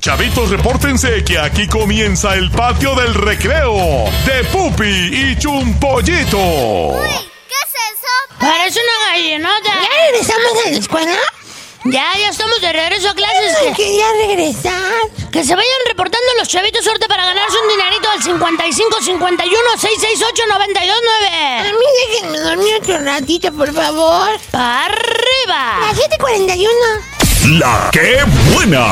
Chavitos, repórtense que aquí comienza el patio del recreo de Pupi y Chumpollito. Uy, ¿qué es eso? Parece una gallinota. ¿Ya regresamos a la escuela? Ya estamos de regreso a clases. Ay, quería regresar. Que se vayan reportando los chavitos suerte para ganarse un dinerito al 55 51 668 92 9. A mí déjenme dormir otro ratito, por favor. ¡Para arriba! Las 7:41. ¡La qué buena!